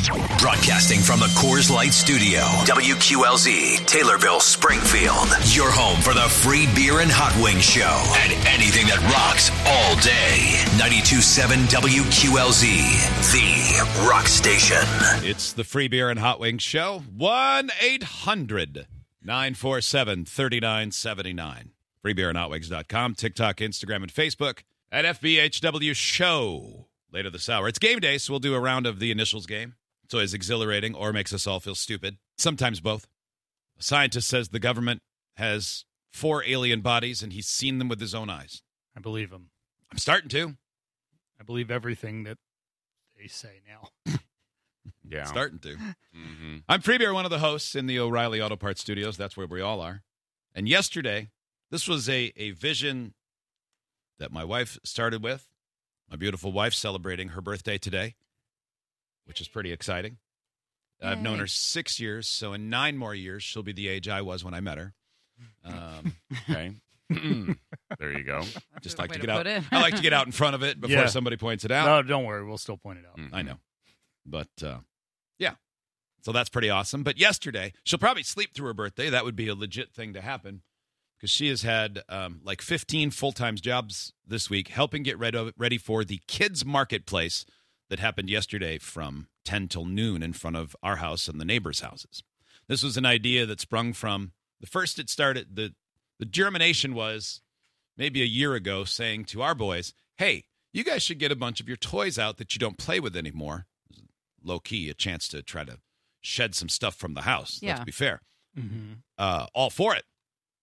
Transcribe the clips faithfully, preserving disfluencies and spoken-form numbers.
Broadcasting from the Coors Light Studio, W Q L Z, Taylorville, Springfield. Your home for the free beer and hot wings show and anything that rocks all day. ninety-two point seven W Q L Z, the rock station. It's the free beer and hot wings show. one eight hundred nine four seven three nine seven nine. free beer and hot wings dot com, TikTok, Instagram, and Facebook at F B H W Show. Later this hour. It's game day, so we'll do a round of the initials game. It's always exhilarating or makes us all feel stupid. Sometimes both. A scientist says the government has four alien bodies, and he's seen them with his own eyes. I believe him. I'm starting to. I believe everything that they say now. Yeah. Starting to. Mm-hmm. I'm Freebeer, one of the hosts in the O'Reilly Auto Parts Studios. That's where we all are. And yesterday, this was a, a vision that my wife started with. My beautiful wife celebrating her birthday today, which is pretty exciting. Yay. I've known her six years, so in nine more years, she'll be the age I was when I met her. Um, okay. There you go. Just like to get out. I like to get out in front of it before yeah. somebody points it out. No, don't worry. We'll still point it out. Mm-hmm. I know. But, uh, yeah. So that's pretty awesome. But yesterday, she'll probably sleep through her birthday. That would be a legit thing to happen. Because she has had um, like fifteen full-time jobs this week helping get ready, ready for the kids' marketplace that happened yesterday from ten till noon in front of our house and the neighbors' houses. This was an idea that sprung from, the first it started, the, the germination was maybe a year ago saying to our boys, hey, you guys should get a bunch of your toys out that you don't play with anymore. Low-key, a chance to try to shed some stuff from the house, yeah. Let's be fair. Mm-hmm. Uh, all for it.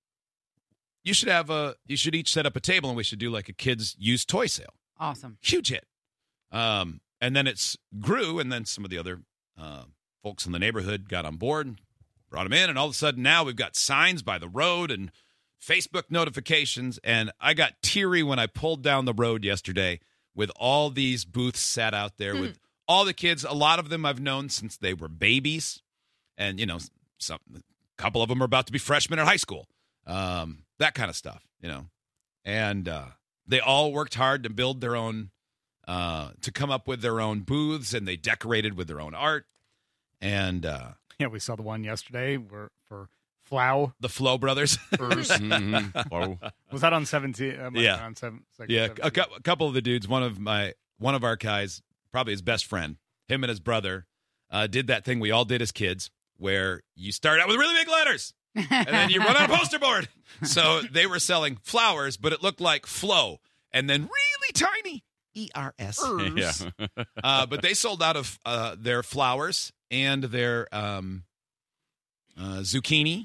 You should have a. You should each set up a table, and we should do like a kids' used toy sale. Awesome, huge hit. Um, and then it's grew, and then some of the other uh, folks in the neighborhood got on board, and brought them in, and all of a sudden now we've got signs by the road and Facebook notifications. And I got teary when I pulled down the road yesterday with all these booths sat out there mm. with all the kids. A lot of them I've known since they were babies, and you know, some a couple of them are about to be freshmen in high school. Um, that kind of stuff, you know, and uh, they all worked hard to build their own, uh, to come up with their own booths, and they decorated with their own art. And uh, yeah, we saw the one yesterday where, for Flow, the Flow Brothers. mm-hmm. Whoa. Was that on seventeen? Uh, yeah, on seven, yeah. A, cu- a couple of the dudes, one of my, one of our guys, probably his best friend, him and his brother, uh, did that thing we all did as kids, where you start out with really big letters. And then you run out of poster board. So they were selling flowers, but it looked like flow. And then really tiny E R S. Yeah. uh, but they sold out of uh, their flowers and their um, uh, zucchini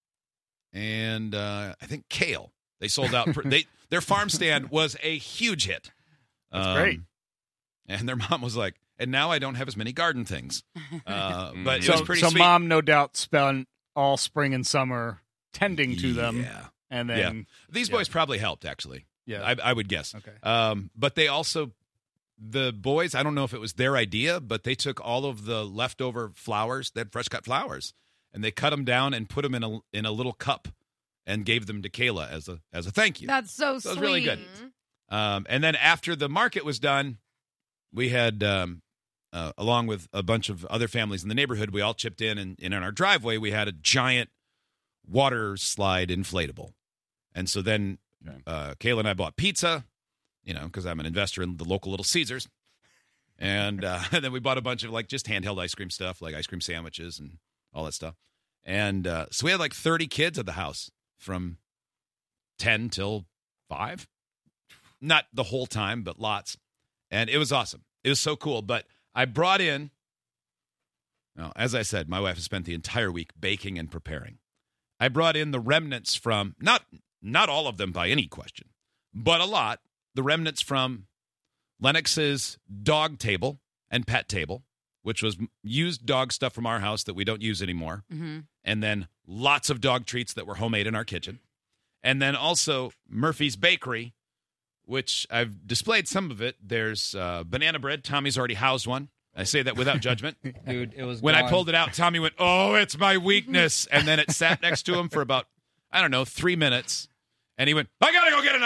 and uh, I think kale. They sold out. Per- they Their farm stand was a huge hit. That's um, great. And their mom was like, and now I don't have as many garden things. Uh, but so, it was pretty so sweet. Mom no doubt spent all spring and summer tending to them. Yeah. And then yeah. These yeah. boys probably helped, actually. Yeah. I, I would guess. Okay. Um, but they also, the boys, I don't know if it was their idea, but they took all of the leftover flowers, they had fresh cut flowers, and they cut them down and put them in a in a little cup and gave them to Kayla as a as a thank you. That's so, so sweet. It was really good. Um, and then after the market was done, we had, um, uh, along with a bunch of other families in the neighborhood, we all chipped in, and, and in our driveway, we had a giant water slide inflatable. And so then uh, Kayla and I bought pizza, you know, because I'm an investor in the local Little Caesars. And, uh, and then we bought a bunch of, like, just handheld ice cream stuff, like ice cream sandwiches and all that stuff. And uh, so we had, like, thirty kids at the house from ten till five. Not the whole time, but lots. And it was awesome. It was so cool. But I brought in, well, as I said, my wife has spent the entire week baking and preparing. I brought in the remnants from, not not all of them by any question, but a lot, the remnants from Lennox's dog table and pet table, which was used dog stuff from our house that we don't use anymore, mm-hmm. and then lots of dog treats that were homemade in our kitchen. And then also Murphy's Bakery, which I've displayed some of it. There's uh, banana bread. Tommy's already housed one. I say that without judgment. Dude, it was When gone. I pulled it out, Tommy went, oh, it's my weakness. And then it sat next to him for about, I don't know, three minutes. And he went, I got to go get a knife.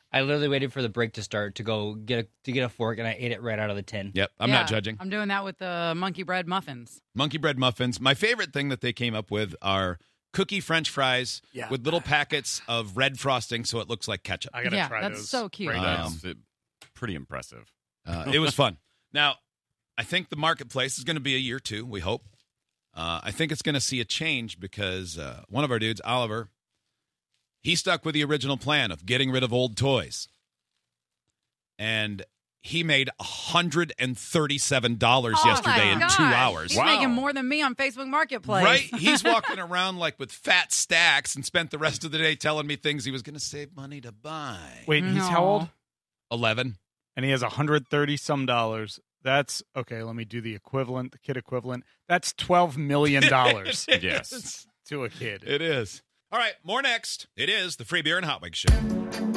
I literally waited for the break to start to go get a, to get a fork, and I ate it right out of the tin. Yep, I'm Yeah, not judging. I'm doing that with the monkey bread muffins. Monkey bread muffins. My favorite thing that they came up with are cookie French fries Yeah. with little packets of red frosting so it looks like ketchup. I gotta Yeah, try that's those. so cute. right now. Um, That's uh, pretty impressive. Uh, it was fun. Now, I think the marketplace is going to be a year two, we hope. Uh, I think it's going to see a change because uh, one of our dudes, Oliver, he stuck with the original plan of getting rid of old toys. And he made one hundred thirty-seven dollars Oh, yesterday my in gosh. two hours. He's Wow. making more than me on Facebook Marketplace. Right? He's walking around like with fat stacks and spent the rest of the day telling me things he was going to save money to buy. Wait, he's how No. old? eleven. And he has one hundred thirty some dollars. That's okay. Let me do the equivalent, the kid equivalent. That's twelve million dollars Yes. to a kid. It is. All right, more next. It is the Free Beer and Hot Wings Show.